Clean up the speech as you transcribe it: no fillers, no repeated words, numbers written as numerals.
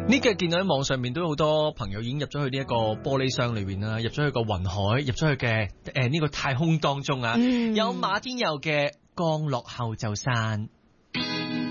呢幾日見到喺網上面都有好多朋友已經入咗去呢一個玻璃箱裏邊啦，入咗去個雲海，入咗去嘅呢個太空當中啊，有馬天佑嘅降落後就散。